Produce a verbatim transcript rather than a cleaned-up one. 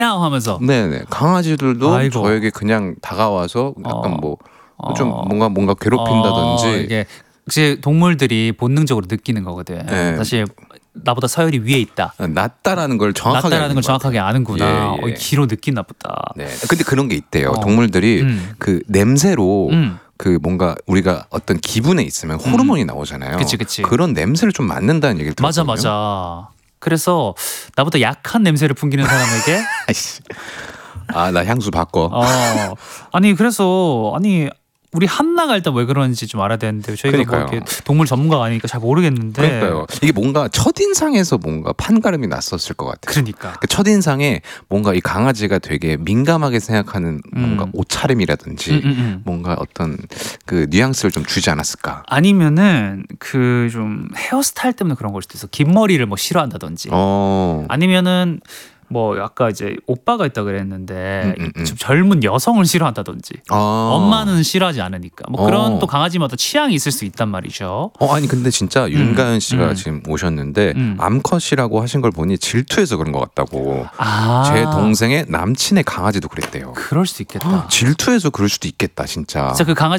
야옹 하면서. 네네. 강아지들도 아이고. 저에게 그냥 다가와서 약간 어. 뭐 어. 좀 뭔가 뭔가 괴롭힌다든지. 어, 이게 혹시 동물들이 본능적으로 느끼는 거거든. 네. 사실 나보다 서열이 위에 있다. 낫다라는 걸 정확하게 낫다라는 아는 걸 것 정확하게 같아요. 아는구나. 예, 어, 예. 귀로 느끼나 보다. 네. 근데 그런 게 있대요. 어. 동물들이 음. 그 냄새로 음. 그 뭔가 우리가 어떤 기분에 있으면 호르몬이 나오잖아요. 그치, 그치. 그런 냄새를 좀 맡는다는 얘기를 맞아 들었거든요. 맞아. 그래서 나보다 약한 냄새를 풍기는 사람에게 아이씨. 아, 나 향수 바꿔. 어 아니 그래서 아니 우리 한나가 일단 왜 그런지 좀 알아야 되는데 저희가 뭐 그러니까요. 이렇게 동물 전문가가 아니니까 잘 모르겠는데. 그러니까요. 이게 뭔가 첫인상에서 뭔가 판가름이 났었을 것 같아요. 그러니까. 그 첫인상에 뭔가 이 강아지가 되게 민감하게 생각하는 뭔가 음. 옷차림이라든지 음, 음, 음. 뭔가 어떤 그 뉘앙스를 좀 주지 않았을까. 아니면은 그 좀 헤어스타일 때문에 그런 걸 수도 있어. 긴 머리를 뭐 싫어한다든지. 어. 아니면은 뭐 아까 이제 오빠가 있다 그랬는데 음, 음, 음. 좀 젊은 여성을 싫어한다든지. 아. 엄마는 싫어하지 않으니까. 뭐 그런 어. 또 강아지마다 취향이 있을 수 있단 말이죠. 어, 아니 근데 진짜 윤가연 씨가 음. 지금 오셨는데 음. 암컷이라고 하신 걸 보니 질투해서 그런 것 같다고. 아. 제 동생의 남친의 강아지도 그랬대요. 그럴 수 있겠다. 질투해서 그럴 수도 있겠다 진짜. 진짜 그 강아지